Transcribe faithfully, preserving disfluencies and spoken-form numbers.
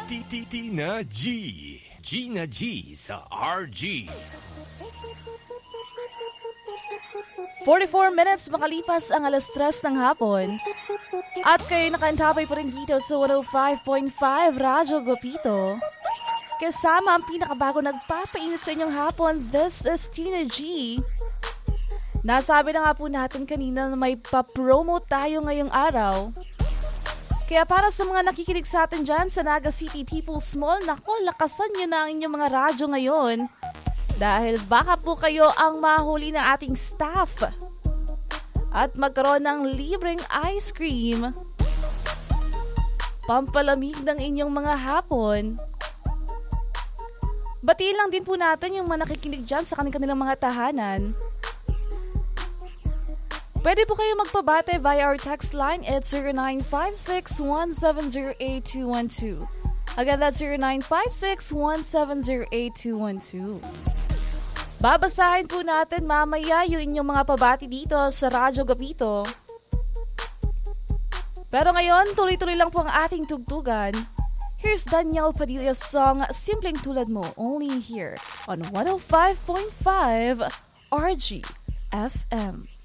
Tina G. Gina G sa R G. forty-four minutes makalipas ang alas tres ng hapon. At kayo nakaantabay pa rin dito sa one oh five point five Radyo Gopito. Kasama ang pinakabago nagpapainit sa inyong hapon, this is Tina G. Nasabi na nga po natin kanina na may pa-promo tayo ngayong araw. Kaya para sa mga nakikinig sa atin dyan sa Naga City People's Mall, nako, lakasan nyo na ang inyong mga radyo ngayon. Dahil baka po kayo ang mahuli ng ating staff. At magkaroon ng libreng ice cream. Pampalamig ng inyong mga hapon. Batiin lang din po natin yung mga nakikinig dyan sa kanilang mga tahanan. Pwede po kayo magpabate via our text line at zero nine five six one seven zero eight two one two. Again, that's zero nine five six one seven zero eight two one two. Babasahin po natin mamaya yung inyong mga pabati dito sa Radyo Gapito. Pero ngayon, tuloy-tuloy lang po ang ating tugtugan. Here's Daniel Padilla's song, Simpleng Tulad Mo, only here on one oh five point five R G F M.